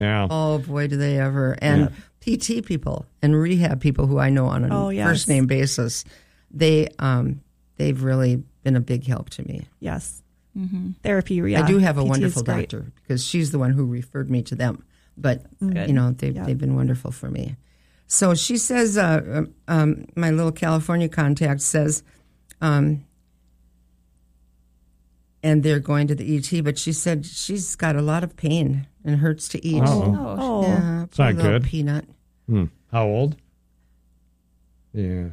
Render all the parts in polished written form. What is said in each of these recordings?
Yeah. Oh, boy, do they ever. And PT people and rehab people who I know on a first-name basis, they've really been a big help to me. Yes. Mm-hmm. Therapy, yeah. I do have a PT wonderful doctor because she's the one who referred me to them. But, they've been wonderful for me. So she says, my little California contact says, and they're going to the ET, but she said she's got a lot of pain and hurts to eat. Oh. Yeah, it's not good. Peanut. How old? Yeah.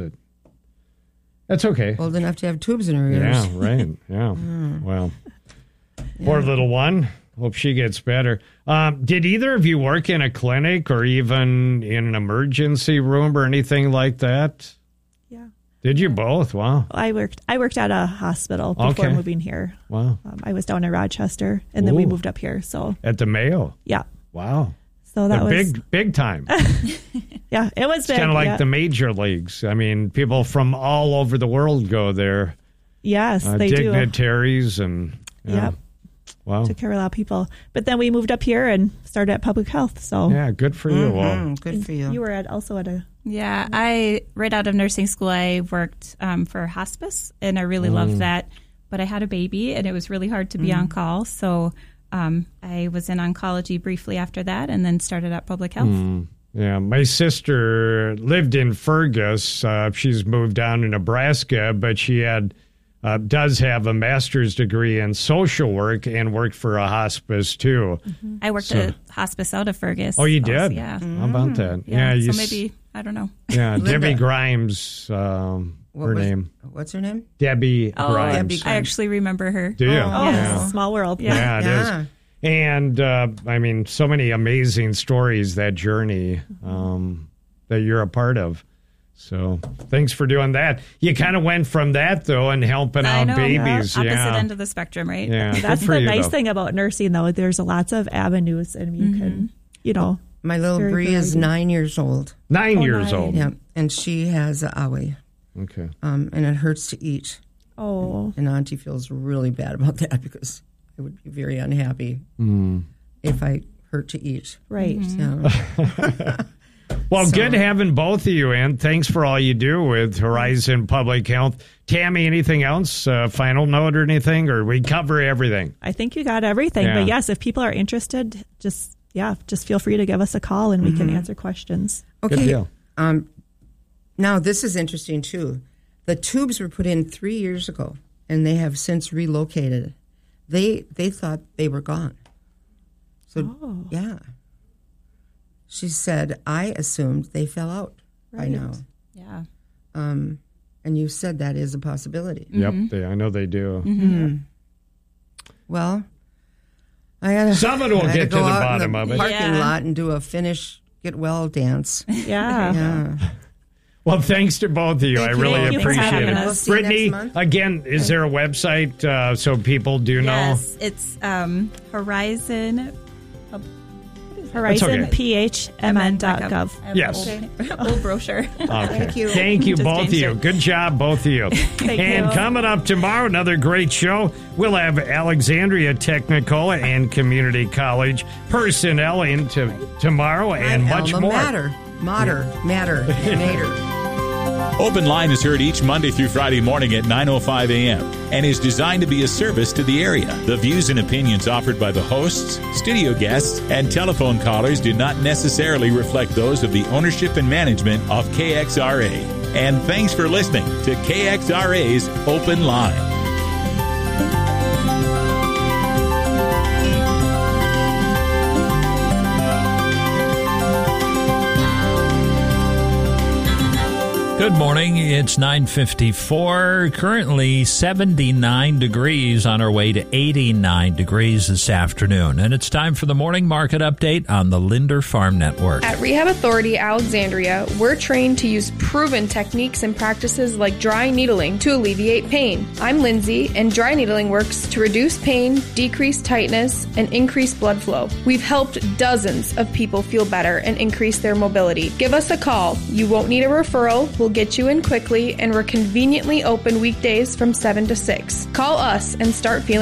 That's okay. Old enough to have tubes in her ears. Yeah, right. Yeah. Well, poor little one. Hope she gets better. Did either of you work in a clinic or even in an emergency room or anything like that? Yeah. Did you both? Wow. I worked at a hospital before moving here. Wow. I was down in Rochester, and then we moved up here. So at the Mayo. Yeah. Wow. So that was big time. Yeah, it was big. Kind of like the major leagues. I mean, people from all over the world go there. Yes, they do. Dignitaries and wow, took care of a lot of people. But then we moved up here and started at public health. So yeah, good for you. Well, good for you. You were also at a right out of nursing school, I worked for hospice, and I really loved that. But I had a baby, and it was really hard to be on call. So I was in oncology briefly after that, and then started at public health. Yeah, my sister lived in Fergus. She's moved down to Nebraska, but she does have a master's degree in social work and worked for a hospice too. Mm-hmm. I worked at hospice out of Fergus. Oh, you did? Yeah. How about that? Yeah. So maybe, I don't know. Yeah, Debbie Grimes, her name. What's her name? Debbie Grimes. Debbie Grimes. I actually remember her. Do you? Yeah. Small world. Yeah, it is. And, I mean, so many amazing stories, that journey that you're a part of. So thanks for doing that. You kind of went from that, though, and helping out babies. Opposite end of the spectrum, right? Yeah, that's the nice thing about nursing, though. There's lots of avenues, and you can, My little Bree is 9 years old. 9 years old. Yeah, and she has awe. Okay. And it hurts to eat. Oh. And Auntie feels really bad about that because I would be very unhappy if I hurt to eat. Right. Well, good having both of you in. Thanks for all you do with Horizon Public Health. Tammy, anything else? Final note or anything? Or we cover everything? I think you got everything. Yeah. But yes, if people are interested, just feel free to give us a call and we can answer questions. Okay. Good deal. Now, this is interesting, too. The tubes were put in 3 years ago, and they have since relocated. They thought they were gone. So, yeah. She said, I assumed they fell out by now. Yeah. And you said that is a possibility. Yep, I know they do. Mm-hmm. Well, I got to someone will get to the bottom of it. Parking lot and do a get well dance. Yeah. Well, thanks to both of you. I really appreciate it. We'll Brittany, again, is there a website so people do know? Yes, it's Horizon. HorizonPHMN.gov. Yes. Old brochure. Okay. Thank you. Thank you, Just both of you. changed it. Good job, both of you. And coming up tomorrow, another great show. We'll have Alexandria Technical and Community College personnel in tomorrow and much more. Mater. Open Line is heard each Monday through Friday morning at 9:05 a.m. and is designed to be a service to the area. The views and opinions offered by the hosts, studio guests, and telephone callers do not necessarily reflect those of the ownership and management of KXRA. And thanks for listening to KXRA's Open Line. Good morning. It's 9:54. Currently 79 degrees, on our way to 89 degrees this afternoon. And it's time for the morning market update on the Linder Farm Network. At Rehab Authority Alexandria, we're trained to use proven techniques and practices like dry needling to alleviate pain. I'm Lindsay, and dry needling works to reduce pain, decrease tightness, and increase blood flow. We've helped dozens of people feel better and increase their mobility. Give us a call. You won't need a referral. We'll get you in quickly, and we're conveniently open weekdays from 7 to 6. Call us and start feeling